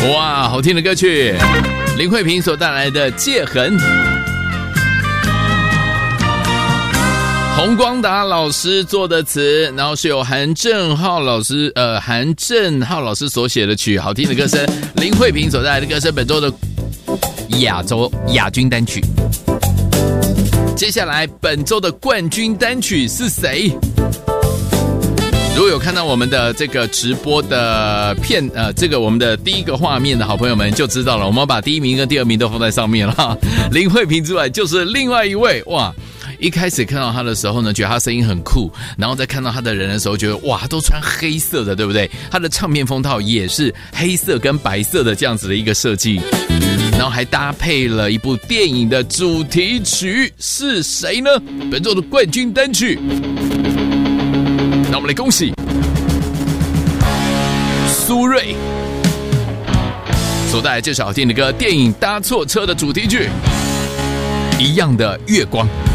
哇，好听的歌曲，林慧萍所带来的《戒痕》。洪光达老师做的词，然后是由韩正浩老师所写的曲，好听的歌声，林慧萍所带来的歌声，本周的亚洲亚军单曲。接下来本周的冠军单曲是谁？如果有看到我们的这个直播的这个我们的第一个画面的好朋友们就知道了，我们把第一名跟第二名都放在上面了。林慧萍之外就是另外一位，哇！一开始看到他的时候呢，觉得他声音很酷，然后再看到他的人的时候，觉得哇，都穿黑色的，对不对？他的唱片封套也是黑色跟白色的这样子的一个设计，然后还搭配了一部电影的主题曲，是谁呢？本周的冠军单曲，那我们来恭喜苏芮所带来这首好听的歌，电影《搭错车》的主题曲，一样的月光。